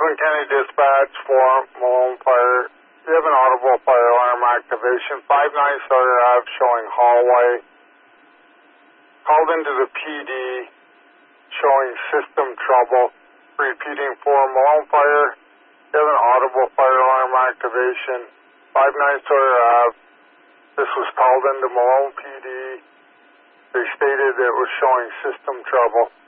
Franklin County Dispatch for Malone Fire. You have an audible fire alarm activation. 59 Sawyer Ave showing hallway. Called into the PD showing system trouble. Repeating for Malone Fire. You have an audible fire alarm activation. 59 Sawyer Ave. This was called into Malone PD. They stated that it was showing system trouble.